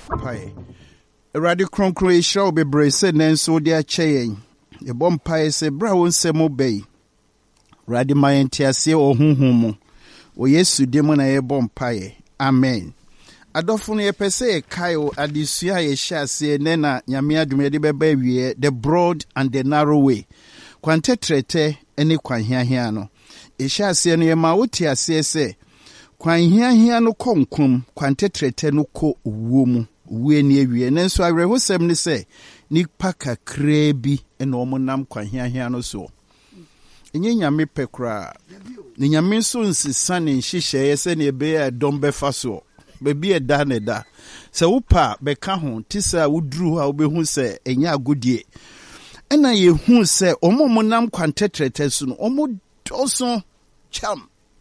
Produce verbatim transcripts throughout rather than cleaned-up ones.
Pai. Radio Croncro show be brace nenso dia chain. E bom pai se bra won se mo bay. Radio my ntiase o hunhum. O Yesu de mo na e bom pai. Amen. Adofo no ye pese e kai o adisua ye hyase ne na nyame adum de beba wie the broad and the narrow way. Kwante trete ene kwanhiahia no. E hyase no ye ma woti ase se kwanhiahia no konkom kwante trete no ko wuo mu. We ni ewie nenso awerehosem ni se nipa kakra bi ene omonam kwanhiahia no so enye nyame pekra ni nyame so nsisa ne nhihye se ne ebe ya dombe faso bebi e da ne da se wopa beka ho tisa wuduru ha obehu se enya agodie ena ye hu se omomonam kwantetrete so no omo doso cham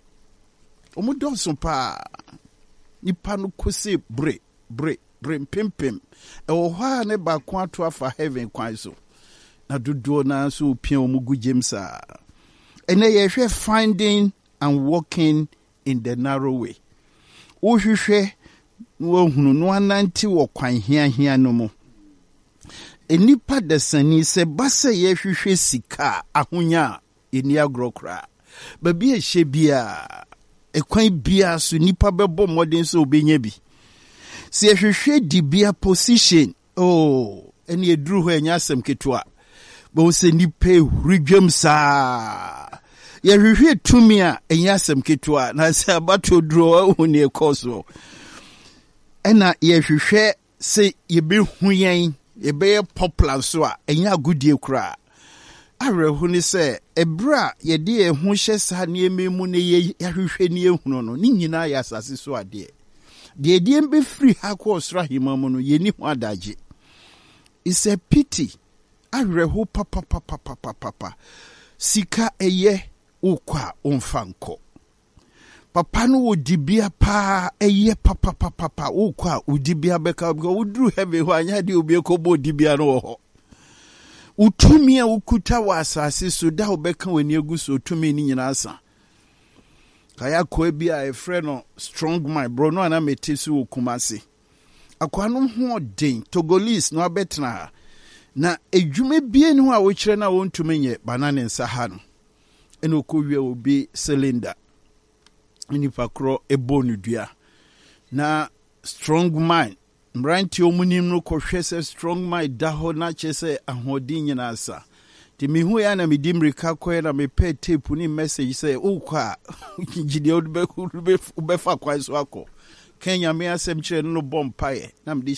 omo doso pa nipa no kose bre bre brim pim pim e wo ha ne ba kwa to afa heaven kwan so na dodo na so pia omugu jemsa ene ye hwe finding and walking in the narrow way wo hwehwe wo hunu no ananti wo kwan hia hia no mu enipa desani se base ye hwehwe sika ahonya eni agrokra ba bi ehye bia ekwan bia so nipa bebo modern so obenya bi si ehwehwe dibia position oh eni eduru ho enya asem ketua bo se nipe hurudwam saa ye hwehwe tumi a enya asem ketua na se abato duro ho ne ekoso ena ye hwehwe se ye be huyen ye be popular so a enya agudie kura arehu ni se ebra ye de ehun hye sa ne ememu ne ye hwehwe ne ehunu no ni nyina ya asase so ade de de mbe free ha ko osra himamu no ye ni ho adaje is a pity arehu papa papa papa papa sika eye ukwa onfanko papa no odibia pa eye papa papa papa ukwa odibia beka go udru heaven ho anya de obi ekobo odibia no ho utumi a ukuta wa asase so da obeka wani eguso utumi ni nyina asa kaya ko bia e frɛ no strong my bro no ana metisi okumase akwano ho den Togolese no abetna na edwuma bie ni ho a wo kyerɛ na wontumi nye banane nsa ha no ene okowie obi cylinder ni pakro ebonu dua na strong mind mranti omunim no kohwe se strong mind da ho na kyese ahodin nyina asa ti mi hu ya na mi dimrika ko na me pe tape ni message say ukwa gide odbe be fa kwa so akọ Kenya me asem kyerɛ no bompa ye na me